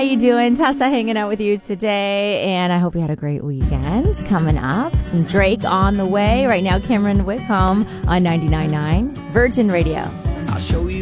you doing? Tessa hanging out with you today, and I hope you had a great weekend. Coming up, some Drake on the way. Right now, Cameron Whitcomb on 99.9 Virgin Radio. I'll show you